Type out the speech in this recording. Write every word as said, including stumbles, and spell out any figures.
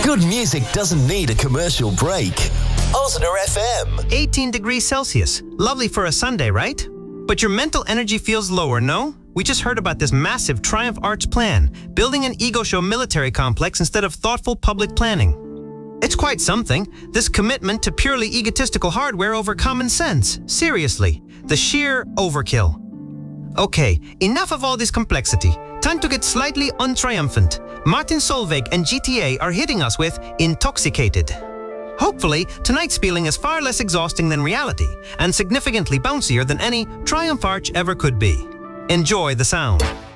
Good music doesn't need a commercial break. Osner F M. eighteen degrees Celsius. Lovely for a Sunday, right? But your mental energy feels lower, no? We just heard about this massive Triumph Arts plan, building an ego show military complex instead of thoughtful public planning. It's quite something, this commitment to purely egotistical hardware over common sense. Seriously, the sheer overkill. Okay, enough of all this complexity. Time to get slightly untriumphant. Martin Solveig and G T A are hitting us with Intoxicated. Hopefully, tonight's feeling is far less exhausting than reality and significantly bouncier than any Triumph Arch ever could be. Enjoy the sound.